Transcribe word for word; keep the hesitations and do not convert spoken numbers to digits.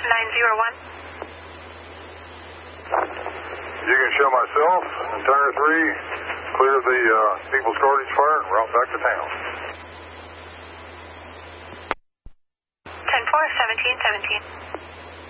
nine zero one. You can show myself and Turner three clear the uh, People's Cartage fire and route back to town. ten four, seventeen seventeen.